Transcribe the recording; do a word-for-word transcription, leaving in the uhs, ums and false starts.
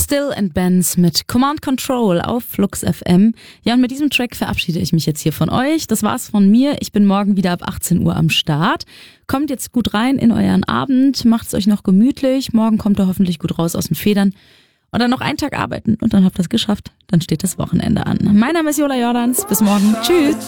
Still and Benz mit Command Control auf Flux F M. Ja, und mit diesem Track verabschiede ich mich jetzt hier von euch. Das war's von mir. Ich bin morgen wieder ab achtzehn Uhr am Start. Kommt jetzt gut rein in euren Abend, macht's euch noch gemütlich. Morgen kommt ihr hoffentlich gut raus aus den Federn. Und dann noch einen Tag arbeiten und dann habt ihr es geschafft. Dann steht das Wochenende an. Mein Name ist Jola Jordans. Bis morgen. Tschüss.